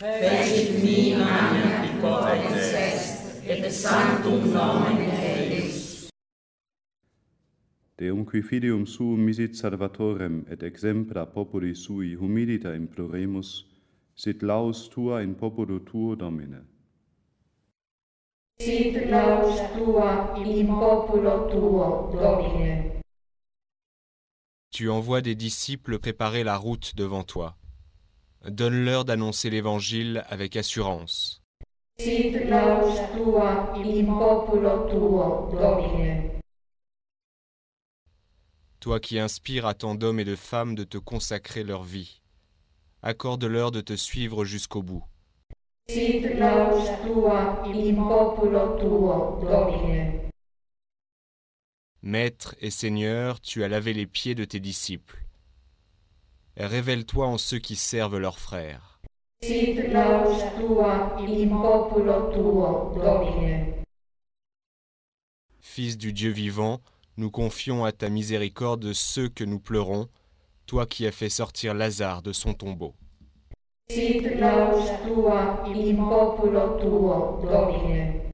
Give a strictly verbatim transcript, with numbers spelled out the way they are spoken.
Fecit mi magna qui potens est, et sanctum nomen Deus. Deum qui filium suum misit salvatorem et exempla populi sui humilita imploremus, sit laus tua in populo tuo, Domine. Sit laus tua in populo tuo, Domine. Tu envoies des disciples préparer la route devant toi. Donne-leur d'annoncer l'Évangile avec assurance. Sit laus tua in populo tuo, Domine. Toi qui inspires à tant d'hommes et de femmes de te consacrer leur vie, accorde-leur de te suivre jusqu'au bout. Sit laus tua in populo tuo, Domine. Maître et Seigneur, tu as lavé les pieds de tes disciples. Révèle-toi en ceux qui servent leurs frères. Sit laus tua in populo tuo, Domine. Fils du Dieu vivant, nous confions à ta miséricorde ceux que nous pleurons, toi qui as fait sortir Lazare de son tombeau. Sit laus tua in populo tuo, Domine.